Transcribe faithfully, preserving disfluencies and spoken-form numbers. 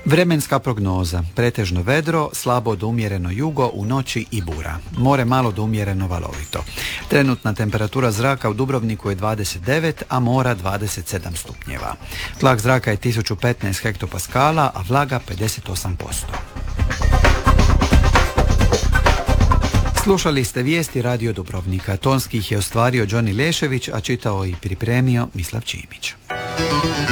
Vremenska prognoza. Pretežno vedro, slabo do umjereno jugo, u noći i bura. More malo do umjereno valovito. Trenutna temperatura zraka u Dubrovniku je dvadeset devet, a mora dvadeset sedam stupnjeva. Tlak zraka je tisuću petnaest hektopaskala, a vlaga pedeset osam posto. Slušali ste vijesti Radio Dubrovnika. Tonski ih je ostvario Đoni Lešević, a čitao i pripremio Mislav Čimić.